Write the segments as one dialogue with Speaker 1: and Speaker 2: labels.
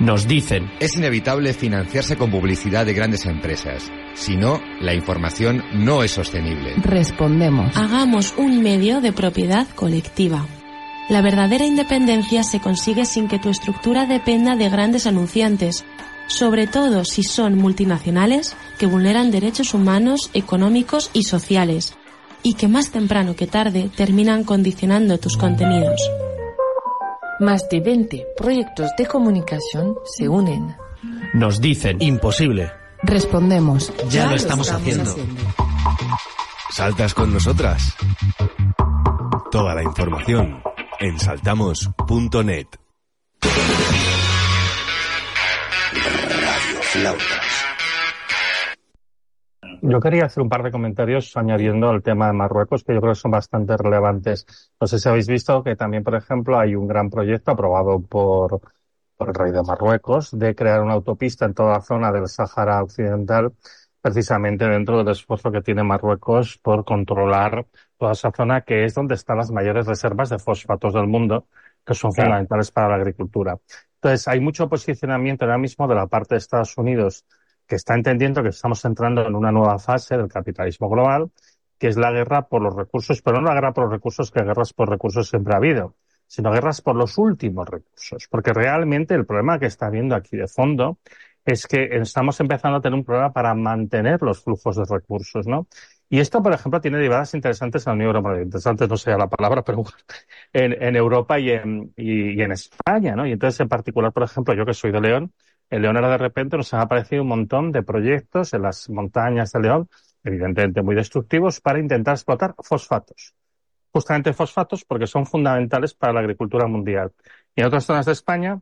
Speaker 1: Nos dicen:
Speaker 2: es inevitable financiarse con publicidad de grandes empresas. Si no, la información no es sostenible.
Speaker 3: Respondemos:
Speaker 4: hagamos un medio de propiedad colectiva. La verdadera independencia se consigue sin que tu estructura dependa de grandes anunciantes, sobre todo si son multinacionales que vulneran derechos humanos, económicos y sociales, y que más temprano que tarde terminan condicionando tus contenidos.
Speaker 3: Más de 20 proyectos de comunicación se unen.
Speaker 1: Nos dicen:
Speaker 5: imposible.
Speaker 3: Respondemos:
Speaker 5: ya lo estamos haciendo.
Speaker 6: ¿Saltas con nosotras? Toda la información en saltamos.net. Radio Flautas.
Speaker 7: Yo quería hacer un par de comentarios añadiendo al tema de Marruecos, que yo creo que son bastante relevantes. No sé si habéis visto que también, por ejemplo, hay un gran proyecto aprobado por el rey de Marruecos de crear una autopista en toda la zona del Sáhara Occidental, precisamente dentro del esfuerzo que tiene Marruecos por controlar toda esa zona, que es donde están las mayores reservas de fosfatos del mundo, que son fundamentales para la agricultura. Entonces, hay mucho posicionamiento ahora mismo de la parte de Estados Unidos, que está entendiendo que estamos entrando en una nueva fase del capitalismo global, que es la guerra por los recursos, pero no la guerra por los recursos, que guerras por recursos siempre ha habido, sino guerras por los últimos recursos. Porque realmente el problema que está habiendo aquí de fondo es que estamos empezando a tener un problema para mantener los flujos de recursos, ¿no? Y esto, por ejemplo, tiene derivadas interesantes en la Unión Europea. Interesantes no sé la palabra, pero en Europa y en España, ¿no? Y entonces, en particular, por ejemplo, yo que soy de León, en León ahora de repente nos han aparecido un montón de proyectos en las montañas de León, evidentemente muy destructivos, para intentar explotar fosfatos. Justamente fosfatos porque son fundamentales para la agricultura mundial. Y en otras zonas de España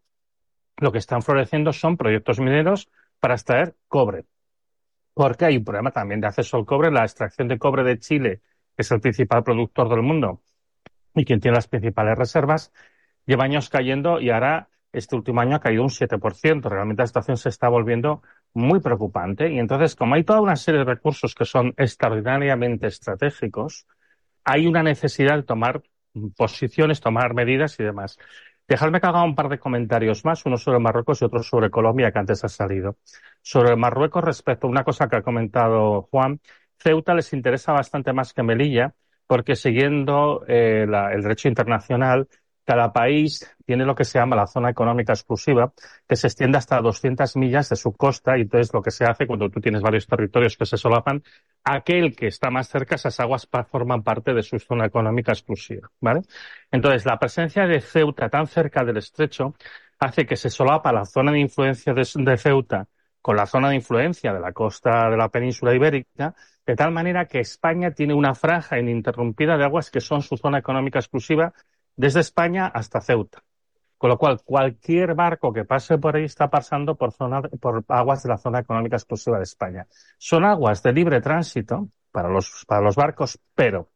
Speaker 7: lo que están floreciendo son proyectos mineros para extraer cobre. Porque hay un problema también de acceso al cobre. La extracción de cobre de Chile, que es el principal productor del mundo y quien tiene las principales reservas, lleva años cayendo y ahora este último año ha caído un 7%. Realmente la situación se está volviendo muy preocupante. Y entonces, como hay toda una serie de recursos que son extraordinariamente estratégicos, hay una necesidad de tomar posiciones, tomar medidas y demás. Dejadme que haga un par de comentarios más, uno sobre Marruecos y otro sobre Colombia, que antes ha salido. Sobre Marruecos, respecto a una cosa que ha comentado Juan, Ceuta les interesa bastante más que Melilla, porque siguiendo el derecho internacional, cada país tiene lo que se llama la zona económica exclusiva, que se extiende hasta 200 millas de su costa, y entonces lo que se hace cuando tú tienes varios territorios que se solapan, aquel que está más cerca, esas aguas forman parte de su zona económica exclusiva, ¿vale? Entonces, la presencia de Ceuta tan cerca del estrecho hace que se solapa la zona de influencia de Ceuta con la zona de influencia de la costa de la península ibérica, de tal manera que España tiene una franja ininterrumpida de aguas que son su zona económica exclusiva, desde España hasta Ceuta. Con lo cual, cualquier barco que pase por ahí está pasando por aguas de la zona económica exclusiva de España. Son aguas de libre tránsito para los barcos, pero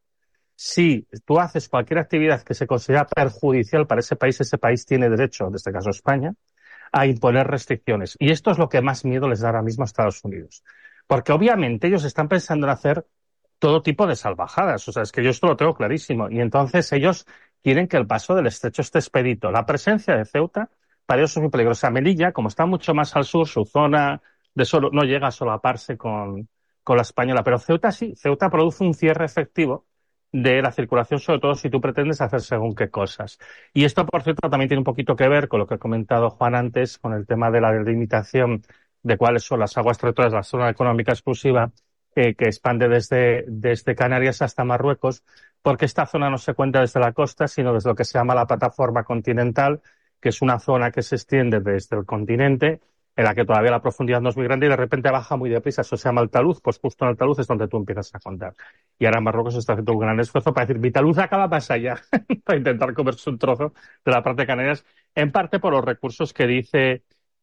Speaker 7: si tú haces cualquier actividad que se considera perjudicial para ese país tiene derecho, en este caso España, a imponer restricciones. Y esto es lo que más miedo les da ahora mismo a Estados Unidos. Porque obviamente ellos están pensando en hacer todo tipo de salvajadas. O sea, es que yo esto lo tengo clarísimo. Y entonces ellos quieren que el paso del estrecho esté expedito. La presencia de Ceuta para ellos es muy peligrosa. Melilla, como está mucho más al sur, su zona no llega a solaparse con la española. Pero Ceuta sí. Ceuta produce un cierre efectivo de la circulación, sobre todo si tú pretendes hacer según qué cosas. Y esto, por cierto, también tiene un poquito que ver con lo que ha comentado Juan antes, con el tema de la delimitación de cuáles son las aguas territoriales de la zona económica exclusiva, que expande desde Canarias hasta Marruecos, porque esta zona no se cuenta desde la costa, sino desde lo que se llama la plataforma continental, que es una zona que se extiende desde el continente, en la que todavía la profundidad no es muy grande y de repente baja muy deprisa. Eso se llama el talud, pues justo en el talud es donde tú empiezas a contar. Y ahora Marruecos está haciendo un gran esfuerzo para decir, mi talud acaba más allá, para intentar comerse un trozo de la parte de Canarias, en parte por los recursos que dice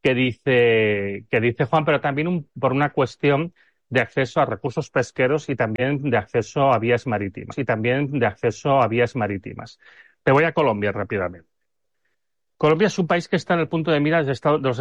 Speaker 7: Juan, pero también por una cuestión de acceso a recursos pesqueros y también de acceso a vías marítimas. Te voy a Colombia rápidamente. Colombia es un país que está en el punto de mira de los